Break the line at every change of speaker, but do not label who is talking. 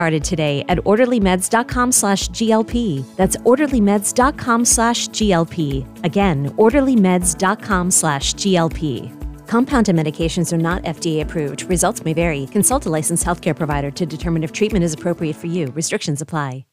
Started today at orderlymeds.com/GLP. That's orderlymeds.com/GLP. Again, orderlymeds.com/GLP. Compounded medications are not FDA approved. Results may vary. Consult a licensed healthcare provider to determine if treatment is appropriate for you. Restrictions apply.